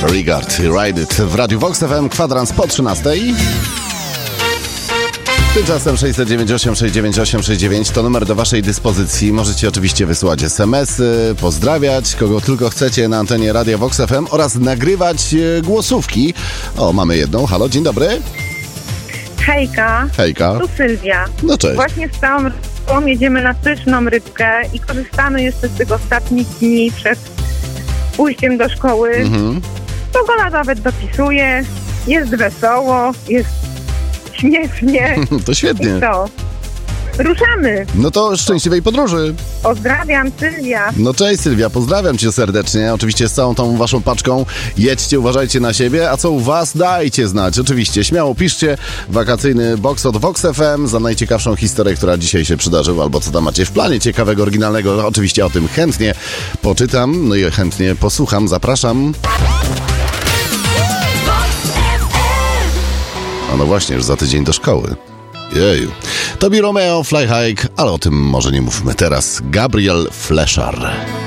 Regard Ride It w Radiu Vox FM, kwadrans po 13:00. Tymczasem 698 698 69 to numer do waszej dyspozycji. Możecie oczywiście wysyłać SMS-y, pozdrawiać kogo tylko chcecie na antenie Radia Vox FM oraz nagrywać głosówki. O, mamy jedną. Halo, dzień dobry. Hejka. Hejka. Tu Sylwia. No cześć. Właśnie z całą rodziną jedziemy na pyszną rybkę i korzystamy jeszcze z tych ostatnich dni przed pójściem do szkoły. Pogoda nawet dopisuje, jest wesoło, jest śmiesznie. To świetnie. I co? Ruszamy. No to szczęśliwej podróży. Pozdrawiam, Sylwia. No cześć Sylwia, pozdrawiam cię serdecznie. Oczywiście z całą tą waszą paczką jedźcie, uważajcie na siebie. A co u was? Dajcie znać. Oczywiście, śmiało piszcie. Wakacyjny box od Vox FM za najciekawszą historię, która dzisiaj się przydarzyła, albo co tam macie w planie ciekawego, oryginalnego. Oczywiście o tym chętnie poczytam, no i chętnie posłucham. Zapraszam. A no właśnie, już za tydzień do szkoły. Jeju. Tobi Romeo, Fly High, ale o tym może nie mówmy teraz. Gabriel Flesher.